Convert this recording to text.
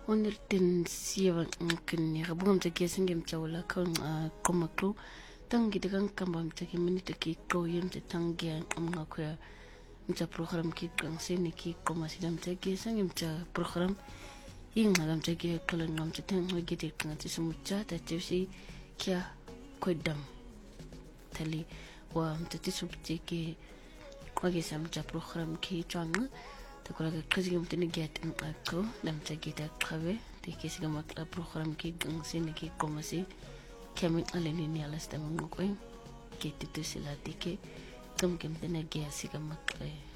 107 ngkini rabunga mtaki ngem chawla kan qomaklu tangi degan kamba mtaki minute ki qoyem te tangi amnga khoya mta program ki qansene ki qomasida mtaki sangem cha program inga mtaki qalan ngam te tangi gidi qanti sumucha ta tisi kya kodam tali wa mtati subtiki qagi samcha program ki changa تقول لك كذي ممكن نجات أكو لما تجي تقرأ تكيس كم program كي غنسين كي كوماسي كمين عليني على استمع مقوي كي تتوسلاتي كي كم تنجي أسي كم